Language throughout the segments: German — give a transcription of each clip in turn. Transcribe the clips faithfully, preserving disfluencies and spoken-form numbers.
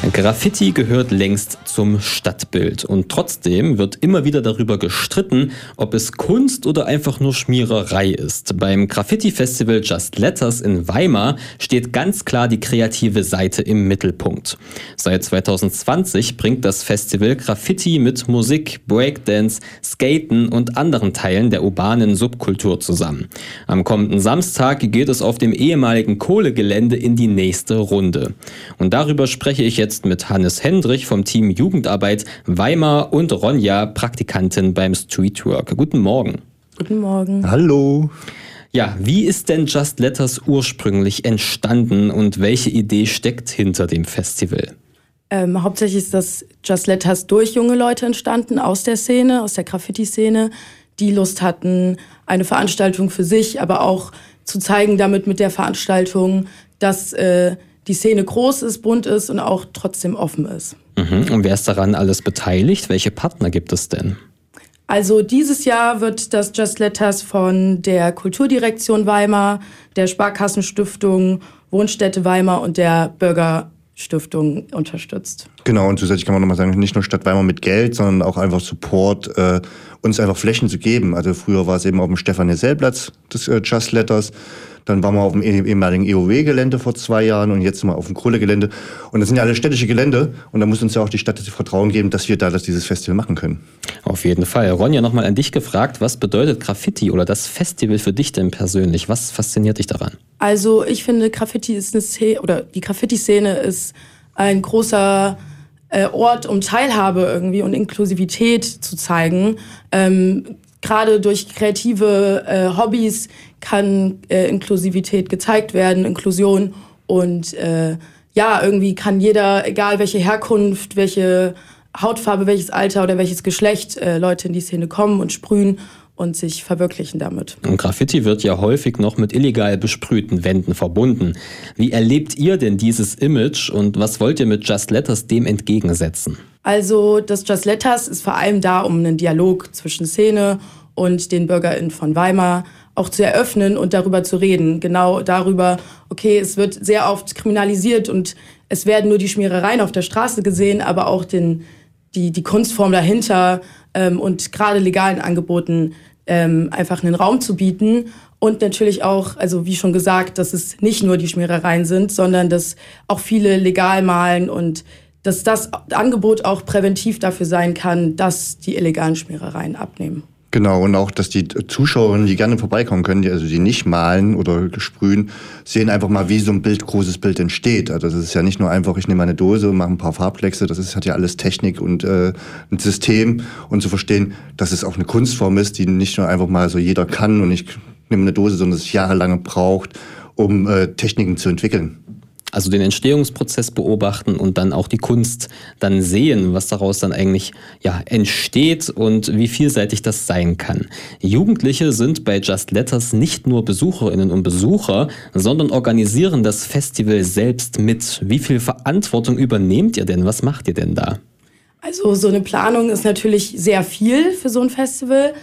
Graffiti gehört längst zum Stadtbild und trotzdem wird immer wieder darüber gestritten, ob es Kunst oder einfach nur Schmiererei ist. Beim Graffiti-Festival Just Letters in Weimar steht ganz klar die kreative Seite im Mittelpunkt. Seit zwanzig zwanzig bringt das Festival Graffiti mit Musik, Breakdance, Skaten und anderen Teilen der urbanen Subkultur zusammen. Am kommenden Samstag geht es auf dem ehemaligen Kohlegelände in die nächste Runde. Und darüber spreche ich jetzt mit Hannes Hendrich vom Team Jugendarbeit Weimar und Ronja, Praktikantin beim Streetwork. Guten Morgen. Guten Morgen. Hallo. Ja, wie ist denn Just Letters ursprünglich entstanden und welche Idee steckt hinter dem Festival? Ähm, hauptsächlich ist das Just Letters durch junge Leute entstanden, aus der Szene, aus der Graffiti-Szene, die Lust hatten, eine Veranstaltung für sich, aber auch zu zeigen damit mit der Veranstaltung, dass äh, die Szene groß ist, bunt ist und auch trotzdem offen ist. Mhm. Und wer ist daran alles beteiligt? Welche Partner gibt es denn? Also dieses Jahr wird das Just Letters von der Kulturdirektion Weimar, der Sparkassenstiftung Wohnstätte Weimar und der Bürgerstiftung unterstützt. Genau, und zusätzlich kann man nochmal sagen, nicht nur Stadt Weimar mit Geld, sondern auch einfach Support, äh, uns einfach Flächen zu geben. Also früher war es eben auf dem Stefan-Hessel-Platz des äh, Just Letters. Dann waren wir auf dem ehemaligen E O W-Gelände vor zwei Jahren und jetzt sind wir auf dem Kohlegelände. Und das sind ja alle städtische Gelände und da muss uns ja auch die Stadt das Vertrauen geben, dass wir da das, dieses Festival machen können. Auf jeden Fall. Ronja, nochmal an dich gefragt, was bedeutet Graffiti oder das Festival für dich denn persönlich? Was fasziniert dich daran? Also ich finde, Graffiti ist eine Szene, oder die Graffiti-Szene ist ein großer äh, Ort, um Teilhabe irgendwie und Inklusivität zu zeigen. Ähm, Gerade durch kreative äh, Hobbys kann äh, Inklusivität gezeigt werden, Inklusion. Und äh, ja, irgendwie kann jeder, egal welche Herkunft, welche Hautfarbe, welches Alter oder welches Geschlecht, äh, Leute in die Szene kommen und sprühen und sich verwirklichen damit. Und Graffiti wird ja häufig noch mit illegal besprühten Wänden verbunden. Wie erlebt ihr denn dieses Image und was wollt ihr mit Just Letters dem entgegensetzen? Also das Just Letters ist vor allem da, um einen Dialog zwischen Szene und den BürgerInnen von Weimar auch zu eröffnen und darüber zu reden. Genau darüber, okay, es wird sehr oft kriminalisiert und es werden nur die Schmierereien auf der Straße gesehen, aber auch den, die, die Kunstform dahinter ähm, und gerade legalen Angeboten ähm, einfach einen Raum zu bieten. Und natürlich auch, also wie schon gesagt, dass es nicht nur die Schmierereien sind, sondern dass auch viele legal malen und dass das Angebot auch präventiv dafür sein kann, dass die illegalen Schmierereien abnehmen. Genau, und auch, dass die Zuschauerinnen, die gerne vorbeikommen können, die also die nicht malen oder sprühen, sehen einfach mal, wie so ein Bild, großes Bild entsteht. Also das ist ja nicht nur einfach, ich nehme eine Dose und mache ein paar Farbkleckse, das ist, hat ja alles Technik und äh, ein System. Und zu verstehen, dass es auch eine Kunstform ist, die nicht nur einfach mal so jeder kann und ich nehme eine Dose, sondern es jahrelang braucht, um äh, Techniken zu entwickeln. Also den Entstehungsprozess beobachten und dann auch die Kunst dann sehen, was daraus dann eigentlich ja, entsteht und wie vielseitig das sein kann. Jugendliche sind bei Just Letters nicht nur Besucherinnen und Besucher, sondern organisieren das Festival selbst mit. Wie viel Verantwortung übernehmt ihr denn? Was macht ihr denn da? Also so eine Planung ist natürlich sehr viel für so ein Festival.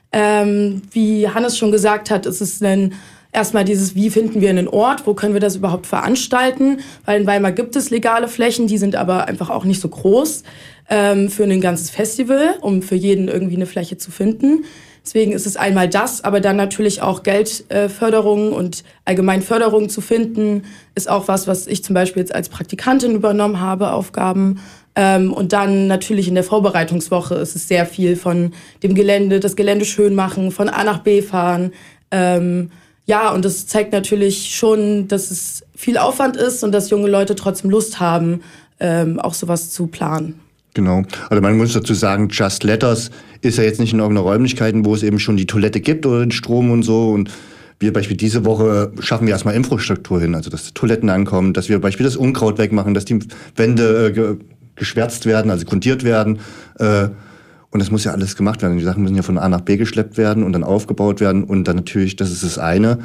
Ähm, wie Hannes schon gesagt hat, ist es ein Erstmal dieses, wie finden wir einen Ort, wo können wir das überhaupt veranstalten? Weil in Weimar gibt es legale Flächen, die sind aber einfach auch nicht so groß ähm, für ein ganzes Festival, um für jeden irgendwie eine Fläche zu finden. Deswegen ist es einmal das, aber dann natürlich auch Geldförderung äh, und allgemein Förderung zu finden, ist auch was, was ich zum Beispiel jetzt als Praktikantin übernommen habe, Aufgaben. Ähm, und dann natürlich in der Vorbereitungswoche ist es sehr viel von dem Gelände, das Gelände schön machen, von A nach B fahren, ähm, ja, und das zeigt natürlich schon, dass es viel Aufwand ist und dass junge Leute trotzdem Lust haben, ähm, auch sowas zu planen. Genau. Also man muss dazu sagen, Just Letters ist ja jetzt nicht in irgendeiner Räumlichkeiten, wo es eben schon die Toilette gibt oder den Strom und so. Und wir beispielsweise diese Woche schaffen wir erstmal Infrastruktur hin, also dass Toiletten ankommen, dass wir beispielsweise das Unkraut wegmachen, dass die Wände äh, ge- geschwärzt werden, also grundiert werden. Äh, Und das muss ja alles gemacht werden. Die Sachen müssen ja von A nach B geschleppt werden und dann aufgebaut werden. Und dann natürlich, das ist das eine.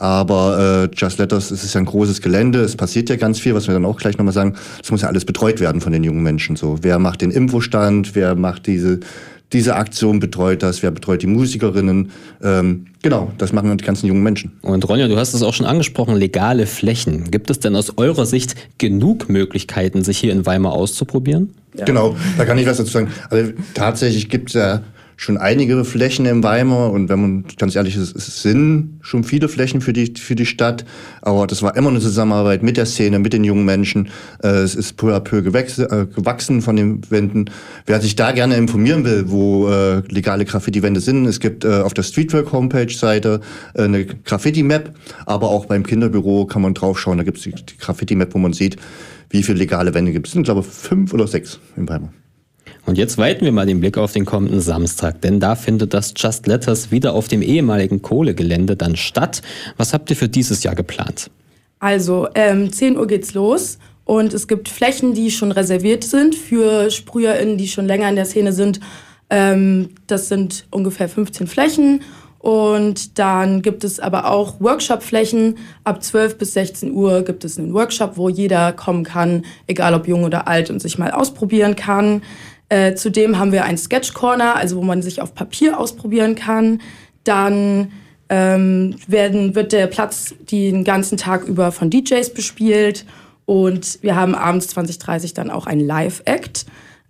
Aber äh, Just Letters, es ist ja ein großes Gelände. Es passiert ja ganz viel, was wir dann auch gleich nochmal sagen. Es muss ja alles betreut werden von den jungen Menschen. So, wer macht den Infostand? Wer macht diese diese Aktion betreut das, wer betreut die Musikerinnen. Ähm, genau, das machen die ganzen jungen Menschen. Und Ronja, du hast es auch schon angesprochen, legale Flächen. Gibt es denn aus eurer Sicht genug Möglichkeiten, sich hier in Weimar auszuprobieren? Ja. Genau, da kann ich was dazu sagen. Also tatsächlich gibt es ja schon einige Flächen in Weimar und wenn man ganz ehrlich ist, es sind schon viele Flächen für die, für die Stadt, aber das war immer eine Zusammenarbeit mit der Szene, mit den jungen Menschen. Es ist peu à peu gewachsen, äh, gewachsen von den Wänden. Wer sich da gerne informieren will, wo äh, legale Graffiti-Wände sind, es gibt äh, auf der Streetwork-Homepage-Seite äh, eine Graffiti-Map, aber auch beim Kinderbüro kann man draufschauen, da gibt es die, die Graffiti-Map, wo man sieht, wie viele legale Wände gibt es. Es sind, glaube ich, fünf oder sechs in Weimar. Und jetzt weiten wir mal den Blick auf den kommenden Samstag, denn da findet das Just Letters wieder auf dem ehemaligen Kohlegelände dann statt. Was habt ihr für dieses Jahr geplant? Also, ähm, zehn Uhr geht's los und es gibt Flächen, die schon reserviert sind für SprüherInnen, die schon länger in der Szene sind. Ähm, das sind ungefähr fünfzehn Flächen. Und dann gibt es aber auch Workshop-Flächen. Ab zwölf bis sechzehn Uhr gibt es einen Workshop, wo jeder kommen kann, egal ob jung oder alt, und sich mal ausprobieren kann. Äh, zudem haben wir einen Sketch-Corner, also wo man sich auf Papier ausprobieren kann. Dann ähm, werden, wird der Platz den ganzen Tag über von D Js bespielt. Und wir haben abends zwanzig Uhr dreißig dann auch einen Live-Act.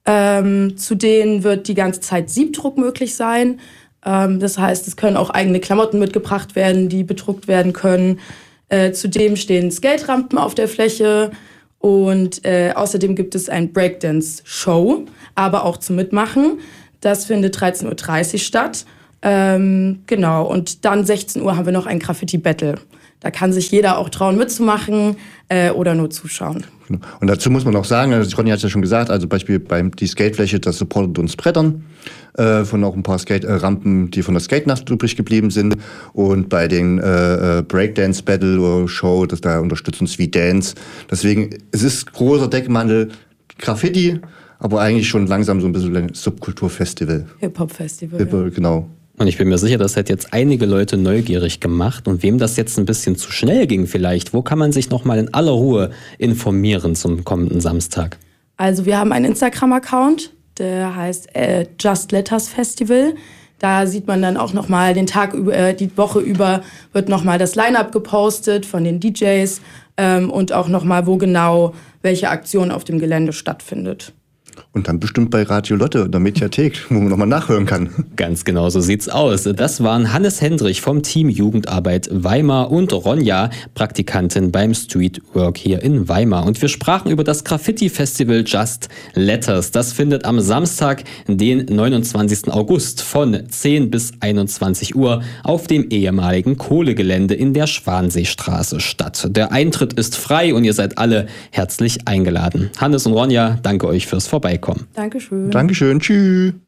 Ähm, zudem wird die ganze Zeit Siebdruck möglich sein. Ähm, das heißt, es können auch eigene Klamotten mitgebracht werden, die bedruckt werden können. Äh, zudem stehen Skate-Rampen auf der Fläche. Und äh, außerdem gibt es ein Breakdance-Show, aber auch zum Mitmachen. Das findet dreizehn Uhr dreißig statt. Ähm, genau, und dann sechzehn Uhr haben wir noch ein Graffiti-Battle. Da kann sich jeder auch trauen mitzumachen äh, oder nur zuschauen. Und dazu muss man auch sagen, also Ronny hat es ja schon gesagt, also Beispiel beim die Skatefläche, das supportet uns Brettern, äh, von auch ein paar Skate-Rampen, die von der Skate-Nacht übrig geblieben sind. Und bei den äh, Breakdance-Battle oder Show, das da unterstützt uns wie Dance. Deswegen, es ist großer Deckmantel Graffiti, aber eigentlich schon langsam so ein bisschen ein Subkulturfestival. Hip-Hop-Festival. Hip ja. Genau. Und ich bin mir sicher, das hat jetzt einige Leute neugierig gemacht. Und wem das jetzt ein bisschen zu schnell ging vielleicht, wo kann man sich nochmal in aller Ruhe informieren zum kommenden Samstag? Also wir haben einen Instagram-Account, der heißt äh, Just Letters Festival. Da sieht man dann auch nochmal den Tag über, äh, die Woche über wird nochmal das Line-Up gepostet von den D Js ähm, und auch nochmal, wo genau welche Aktion auf dem Gelände stattfindet. Und dann bestimmt bei Radio Lotte in der Mediathek, wo man nochmal nachhören kann. Ganz genau, so sieht's aus. Das waren Hannes Hendrich vom Team Jugendarbeit Weimar und Ronja, Praktikantin beim Streetwork hier in Weimar. Und wir sprachen über das Graffiti-Festival Just Letters. Das findet am Samstag, den neunundzwanzigsten August von zehn bis einundzwanzig Uhr auf dem ehemaligen Kohlegelände in der Schwanseestraße statt. Der Eintritt ist frei und ihr seid alle herzlich eingeladen. Hannes und Ronja, danke euch fürs Vorbeikommen. Dankeschön. Dankeschön. Tschüss.